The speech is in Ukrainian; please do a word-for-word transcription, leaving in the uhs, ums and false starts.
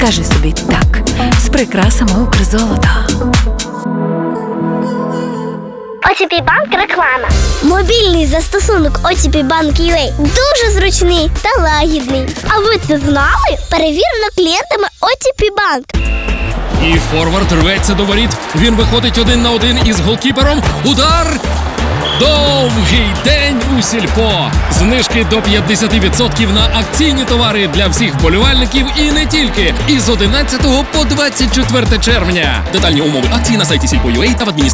Кажи собі так з прикрасами Укрзолота. о ті пі Банк реклама. Мобільний застосунок о ті пі Банк ю ей дуже зручний та лагідний. А ви це знали? Перевірено клієнтами о ті пі Банк. І форвард рветься до воріт. Він виходить один на один із голкіпером. Удар! Довгий день у Сільпо. Знижки до п'ятдесят відсотків на акційні товари для всіх вболівальників і не тільки. Із одинадцятого по двадцять четверте червня. Детальні умови акції на сайті сільпо крапка ю а та в адміністрації.